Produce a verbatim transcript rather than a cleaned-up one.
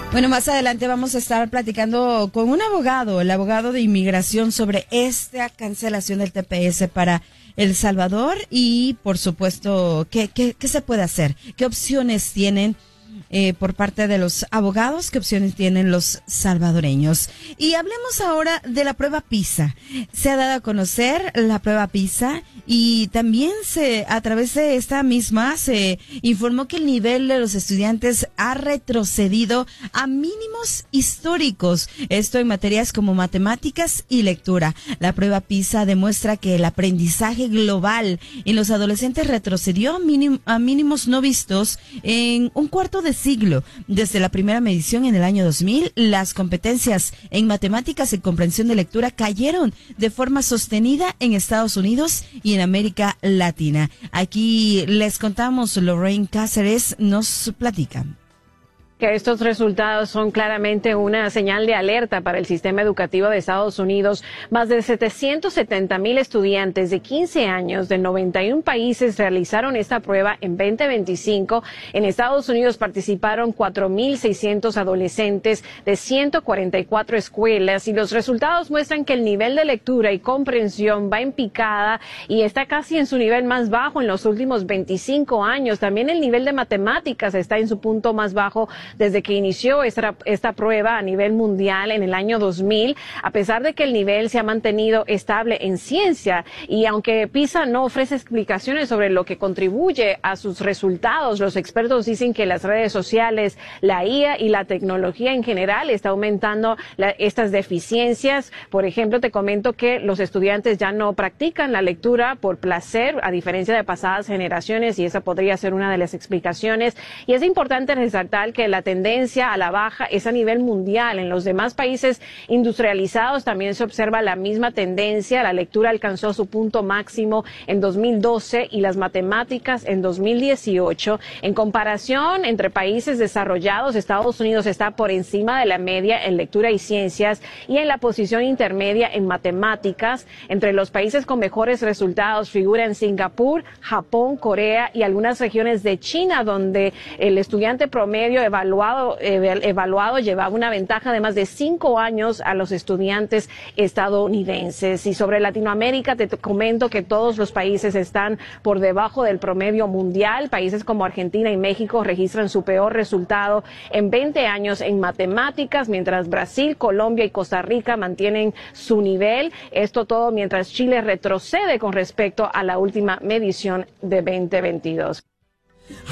Bueno, más adelante vamos a estar platicando con un abogado, el abogado de inmigración, sobre esta cancelación del T P S para El Salvador y, por supuesto, qué, qué, qué se puede hacer, qué opciones tienen eh, por parte de los abogados, qué opciones tienen los salvadoreños. Y hablemos ahora de la prueba PISA. Se ha dado a conocer la prueba PISA y también se, a través de esta misma se informó que el nivel de los estudiantes ha retrocedido a mínimos históricos. Esto en materias como matemáticas y lectura. La prueba PISA demuestra que el aprendizaje global en los adolescentes retrocedió a, mínim, a mínimos no vistos en un cuarto de siglo. Desde la primera medición en el año dos mil, las competencias en matemáticas y comprensión de lectura cayeron de forma sostenida en Estados Unidos y en América Latina. Aquí les contamos, Lorraine Cáceres nos platica. Que estos resultados son claramente una señal de alerta para el sistema educativo de Estados Unidos. Más de setecientos setenta mil estudiantes de quince años de noventa y un países realizaron esta prueba en veinte veinticinco. En Estados Unidos participaron cuatro mil seiscientos adolescentes de ciento cuarenta y cuatro escuelas y los resultados muestran que el nivel de lectura y comprensión va en picada y está casi en su nivel más bajo en los últimos veinticinco años. También el nivel de matemáticas está en su punto más bajo desde que inició esta, esta prueba a nivel mundial en el año dos mil, a pesar de que el nivel se ha mantenido estable en ciencia. Y aunque PISA no ofrece explicaciones sobre lo que contribuye a sus resultados, los expertos dicen que las redes sociales, la I A y la tecnología en general está aumentando la, estas deficiencias. Por ejemplo, te comento que los estudiantes ya no practican la lectura por placer, a diferencia de pasadas generaciones, y esa podría ser una de las explicaciones. Y es importante resaltar que la tendencia a la baja es a nivel mundial. En los demás países industrializados también se observa la misma tendencia. La lectura alcanzó su punto máximo en dos mil doce y las matemáticas en dos mil dieciocho. En comparación entre países desarrollados, Estados Unidos está por encima de la media en lectura y ciencias y en la posición intermedia en matemáticas. Entre los países con mejores resultados figuran Singapur, Japón, Corea y algunas regiones de China, donde el estudiante promedio evaluado Evaluado, evaluado llevaba una ventaja de más de cinco años a los estudiantes estadounidenses. Y sobre Latinoamérica te comento que todos los países están por debajo del promedio mundial. Países como Argentina y México registran su peor resultado en veinte años en matemáticas, mientras Brasil, Colombia y Costa Rica mantienen su nivel. Esto todo mientras Chile retrocede con respecto a la última medición de veinte veintidós.